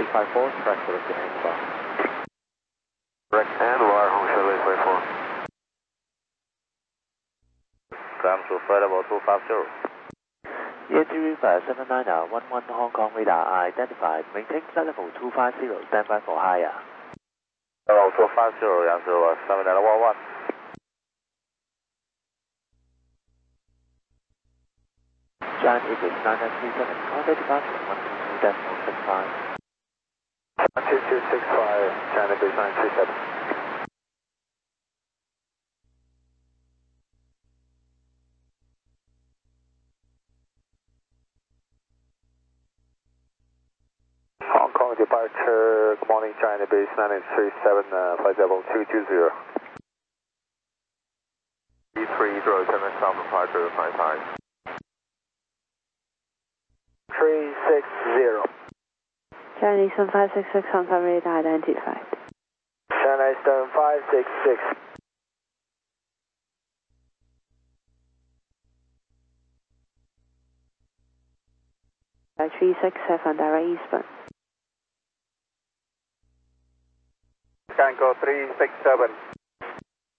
354, tranquility handbar. Direct and wire, home shuttle 854. Climb to flight level 250. ENG 79er, 11 Hong Kong radar identified. Maintain flight level 250, stand by for higher. Level 250, Yangtze 7911. Giant Eagle 9937, contact departure 122.65. 12265, China Base 937. Hong Kong departure, good morning, China Base 937, flight level 220. D307, south departure, 55. 360. Chinese 1566 Hong Kong radar identified. China Eastern 566. By 367 direct eastbound. Scan code 367.